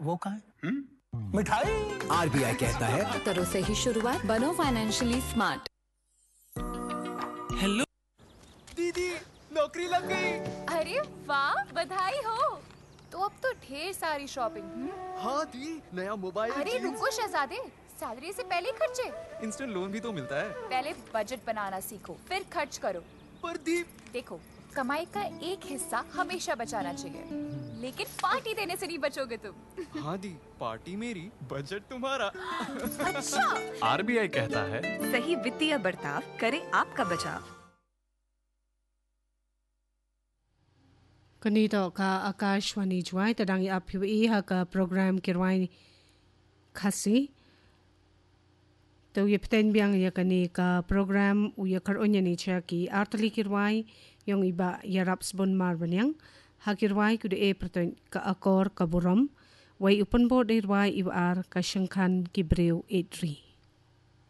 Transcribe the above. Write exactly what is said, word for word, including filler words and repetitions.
वो कहाँ है? मिठाई। आरबीआई कहता है करो सही शुरुआत, बनो फाइनेंशियली स्मार्ट। हेलो दीदी, नौकरी लग गई। अरे वाह, बधाई हो। तो अब तो ढेर सारी शॉपिंग। हाँ दी, नया मोबाइल। अरे रुको शहजादे, सैलरी से पहले खर्चे। इंस्टेंट लोन भी तो मिलता है। पहले बजट बनाना सीखो, फिर खर्च करो। पर दी, देखो, कमाई का एक हिस्सा हमेशा बचाना चाहिए, लेकिन पार्टी देने से नहीं बचोगे तुम। हाँ दी, पार्टी मेरी, बजट तुम्हारा। अच्छा। आरबीआई कहता है सही वित्तीय बर्ताव करे आपका बचाव। Kanito ka Akashwani Jwai tadang iapiu iha ka program kirwai khasi. To yipten biang ya kani ka program uya karonya ni cha ki artali kirwai yung iba yaraps bon marbanyang ha kirwai kude e perton ka akor ka buram wai upan bo dirwai iba ar ka shangkhan kibreu edri.